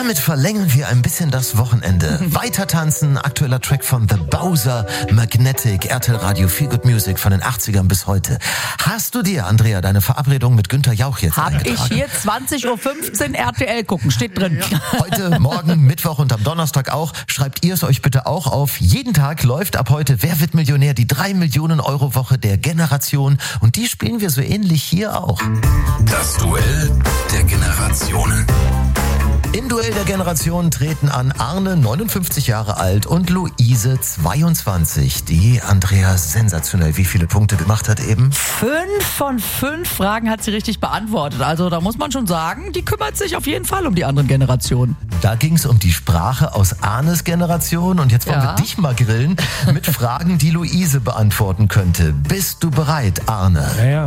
damit verlängern wir ein bisschen das Wochenende. Weiter tanzen, aktueller Track von The Bowser, Magnetic, RTL Radio, Feel Good Music von den 80ern bis heute. Hast du dir, Andrea, deine Verabredung mit Günther Jauch jetzt eingetragen? Hab ich hier 20.15 Uhr RTL gucken, steht drin. Heute, morgen, Mittwoch und am Donnerstag auch. Schreibt ihr es euch bitte auch auf. Jeden Tag läuft ab heute Wer wird Millionär? Die 3 Millionen Euro Woche der Generation. Und die spielen wir so ähnlich hier auch. Das Duell der Generationen. Im Duell der Generationen treten an Arne, 59 Jahre alt, und Luise, 22, die Andrea sensationell wie viele Punkte gemacht hat eben. 5 von 5 Fragen hat sie richtig beantwortet. Also da muss man schon sagen, die kümmert sich auf jeden Fall um die anderen Generationen. Da ging es um die Sprache aus Arnes Generation und jetzt wollen wir dich mal grillen mit Fragen, die Luise beantworten könnte. Bist du bereit, Arne? Ja.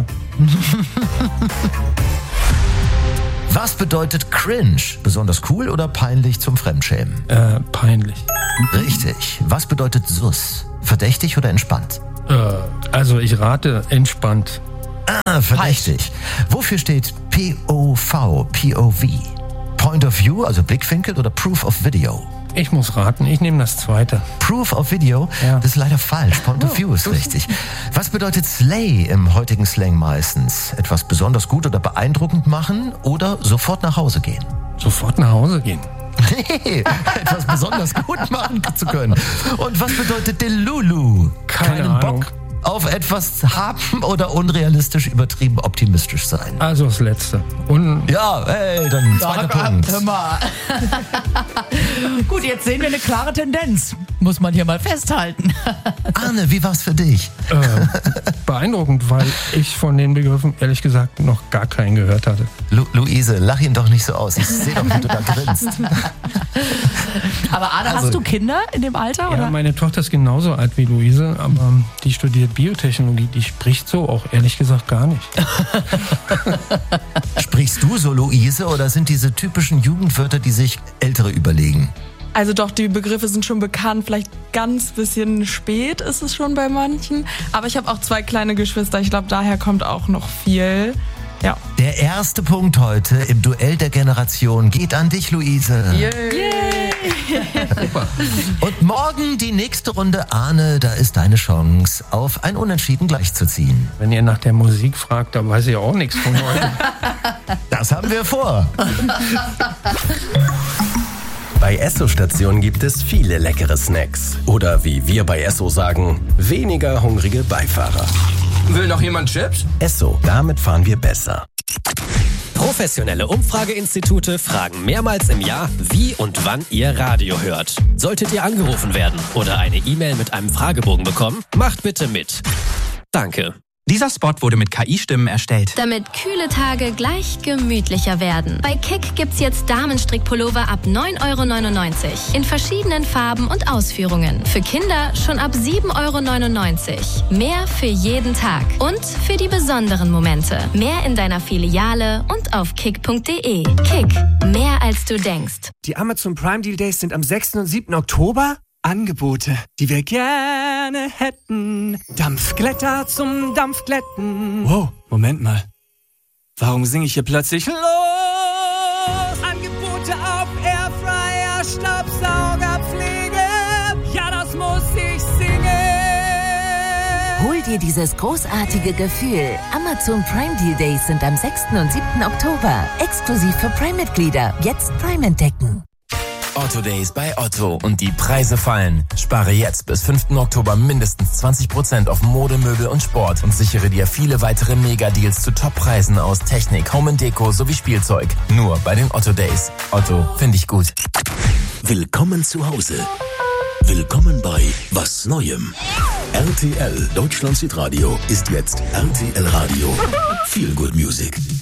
Was bedeutet cringe? Besonders cool oder peinlich zum Fremdschämen? Peinlich. Richtig. Was bedeutet sus? Verdächtig oder entspannt? Also ich rate entspannt. Verdächtig. Wofür steht POV? Point of View, also Blickwinkel, oder Proof of Video? Ich muss raten, ich nehme das zweite. Proof of Video? Ja. Das ist leider falsch. Point of View ist richtig. Was bedeutet Slay im heutigen Slang meistens? Etwas besonders gut oder beeindruckend machen oder sofort nach Hause gehen? Sofort nach Hause gehen. Nee, etwas besonders gut machen zu können. Und was bedeutet Delulu? Keine Ahnung. Bock auf etwas haben oder unrealistisch übertrieben optimistisch sein? Also das Letzte. Ja, hey, dann zweiter Punkt. Hör mal. Gut, jetzt sehen wir eine klare Tendenz. Muss man hier mal festhalten. Arne, wie war's für dich? Beeindruckend, weil ich von den Begriffen ehrlich gesagt noch gar keinen gehört hatte. Luise, lach ihn doch nicht so aus. Ich sehe doch, wie du da grinst. Aber Arne, hast du Kinder in dem Alter? Ja, oder? meine Tochter ist genauso alt wie Luise, aber die studiert Biotechnologie. Die spricht so auch ehrlich gesagt gar nicht. Sprichst du so, Luise, oder sind diese typischen Jugendwörter, die sich Ältere überlegen? Also doch, die Begriffe sind schon bekannt. Vielleicht ganz bisschen spät ist es schon bei manchen. Aber ich habe auch 2 kleine Geschwister. Ich glaube, daher kommt auch noch viel. Ja. Der erste Punkt heute im Duell der Generation geht an dich, Luise. Yay. Super. Und morgen die nächste Runde. Arne, da ist deine Chance, auf ein Unentschieden gleichzuziehen. Wenn ihr nach der Musik fragt, dann weiß ich auch nichts von heute. Das haben wir vor. Bei Esso-Stationen gibt es viele leckere Snacks. Oder wie wir bei Esso sagen, weniger hungrige Beifahrer. Will noch jemand Chips? Esso, damit fahren wir besser. Professionelle Umfrageinstitute fragen mehrmals im Jahr, wie und wann ihr Radio hört. Solltet ihr angerufen werden oder eine E-Mail mit einem Fragebogen bekommen, macht bitte mit. Danke. Dieser Spot wurde mit KI-Stimmen erstellt. Damit kühle Tage gleich gemütlicher werden. Bei Kick gibt's jetzt Damenstrickpullover ab 9,99 € in verschiedenen Farben und Ausführungen. Für Kinder schon ab 7,99 €. Mehr für jeden Tag und für die besonderen Momente. Mehr in deiner Filiale und auf kick.de. Kick, mehr als du denkst. Die Amazon Prime Deal Days sind am 6. und 7. Oktober. Angebote, die wir gerne hätten. Dampfglätter zum Dampfglätten. Wow, Moment mal. Warum singe ich hier plötzlich los? Angebote auf Airfryer, Staubsaugerpflege. Ja, das muss ich singen. Hol dir dieses großartige Gefühl. Amazon Prime Deal Days sind am 6. und 7. Oktober. Exklusiv für Prime-Mitglieder. Jetzt Prime entdecken. Otto Days bei Otto und die Preise fallen. Spare jetzt bis 5. Oktober mindestens 20% auf Mode, Möbel und Sport und sichere dir viele weitere Mega-Deals zu Top-Preisen aus Technik, Home & Deko sowie Spielzeug. Nur bei den Otto Days. Otto, finde ich gut. Willkommen zu Hause. Willkommen bei Was Neuem. RTL Deutschland Südradio ist jetzt RTL Radio. Feel Good Music.